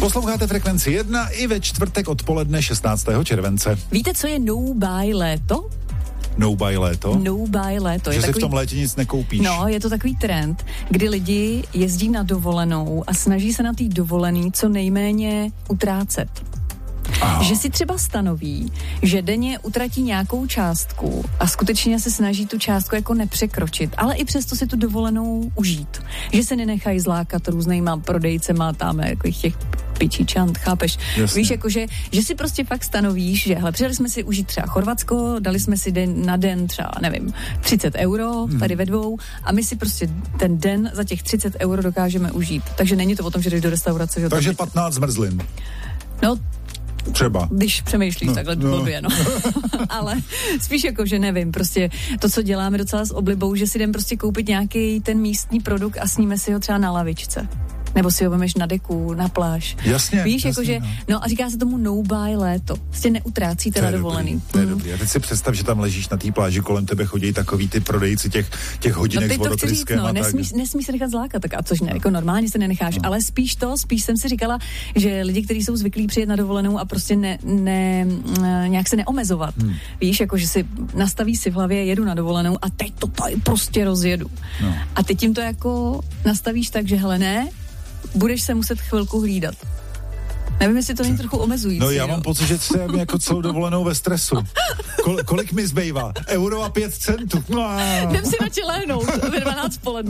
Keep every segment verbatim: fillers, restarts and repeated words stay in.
Posloucháte Frekvenci jedna i ve čtvrtek odpoledne šestnáctého července. Víte, co je no buy léto? No buy léto? No buy léto. Že je si takový... v tom létě nic nekoupíš. No, je to takový trend, kdy lidi jezdí na dovolenou a snaží se na té dovolený co nejméně utrácet. Aha. Že si třeba stanoví, že denně utratí nějakou částku a skutečně se snaží tu částku jako nepřekročit, ale i přesto si tu dovolenou užít. Že se nenechají zlákat různýma prodejcema tam takových těch pičičant, chápeš? Jasně. Víš, jakože, že si prostě fakt stanovíš, že hele, přijeli jsme si užít třeba Chorvatsko, dali jsme si den, na den třeba, nevím, třicet euro, hmm. tady ve dvou a my si prostě ten den za těch třicet euro dokážeme užít. Takže není to o tom, že jdeš do restaurace. Že Takže patnáct zmrzlin. No, třeba. Když přemýšlíš no, takhle no. blbě, no. Ale spíš jako, že nevím, prostě to, co děláme docela s oblibou, že si jdem prostě koupit nějaký ten místní produkt a sníme si ho třeba na lavičce. Nebo si ho vemeš na deku, na pláž. Jasně. Víš, jasně, jakože, no. no a říká se tomu no buy léto. Prostě neutrácíte na dovolený. Dobrý, to je mm. dobrý. A teď si představ, že tam ležíš na té pláži, kolem tebe chodí takový ty prodejci těch, těch hodinek no, s vodotryskem. No, nesmíš, nesmíš se nechat zlákat, tak a což ne, no. jako normálně se nenecháš, no. ale spíš to, spíš jsem si říkala, že lidi, kteří jsou zvyklí přijet na dovolenou a prostě ne, ne, nějak se neomezovat. Hmm. Víš, jako že si nastaví si v hlavě, jedu na dovolenou a teď to tady prostě rozjedu. No. A teď tím to jako nastavíš tak, že hele ne, budeš se muset chvilku hlídat. Nevím, jestli to není trochu omezující. No já mám pocit, že jsem jako celou dovolenou ve stresu. Kol, kolik mi zbývá? Euro a pět centů. No. Jdem si radši lehnout ve dvanáct poledne.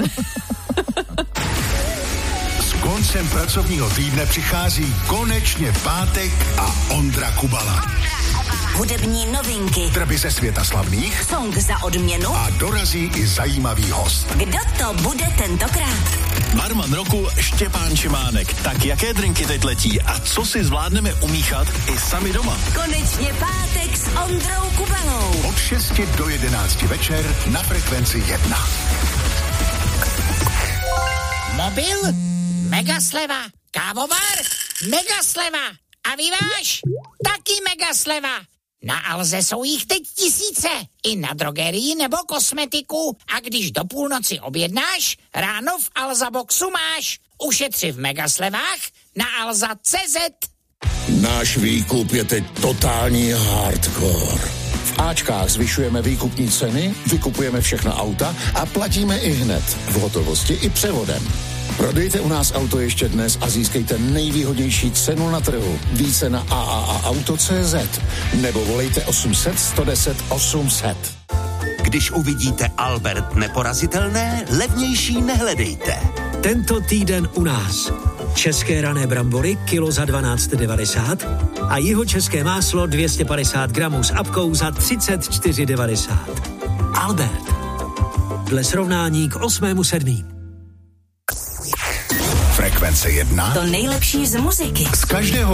S koncem pracovního týdne přichází konečně pátek a Ondra Kubala. Hudební novinky, Trby ze světa slavných, song za odměnu a dorazí i zajímavý host. Kdo to bude tentokrát? Barman roku Štěpán Šimánek. Tak jaké drinky teď letí a co si zvládneme umíchat i sami doma? Konečně pátek s Ondrou Kubalou. Od šesti do jedenácti večer na Frekvenci jedna. Mobil? Megasleva. Kávovar? Megasleva. A vyváž? Taky megasleva. Na Alze jsou jich teď tisíce. I na drogerii nebo kosmetiku. A když do půlnoci objednáš, ráno v Alza Boxu máš. Ušetři v megaslevách na alza tečka cé zet. Náš výkup je teď totální hardcore. V Ačkách zvyšujeme výkupní ceny, vykupujeme všechna auta a platíme i hned. V hotovosti i převodem. Prodejte u nás auto ještě dnes a získejte nejvýhodnější cenu na trhu. Více na a a a auto tečka cé zet nebo volejte osm set, sto deset, osm set. Když uvidíte Albert neporazitelné, levnější nehledejte. Tento týden u nás. České rané brambory kilo za dvanáct devadesát a jihočeské máslo dvě stě padesát gramů s apkou za třicet čtyři devadesát. Albert. Dle srovnání k osmému sedmý. Frekvence jedna. To nejlepší z muziky. Z každého